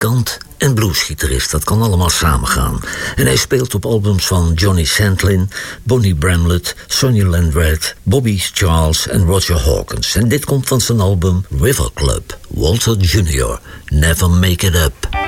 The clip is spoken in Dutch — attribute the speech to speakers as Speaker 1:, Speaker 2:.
Speaker 1: muzikant en bluesgitarist. Dat kan allemaal samengaan. En hij speelt op albums van Johnny Sandlin, Bonnie Bramlett, Sonny Landreth, Bobby Charles en Roger Hawkins. En dit komt van zijn album River Club. Walter Jr., Never Make It Up.